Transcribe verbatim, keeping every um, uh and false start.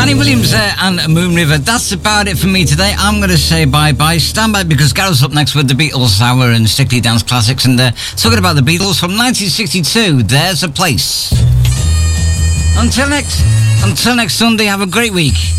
Danny Williams there and Moon River. That's about it for me today. I'm going to say bye-bye. Stand by because Gareth's up next with the Beatles Hour and Strictly Dance Classics. And uh, talking about the Beatles from nineteen sixty-two, There's a Place. Until next, until next Sunday, have a great week.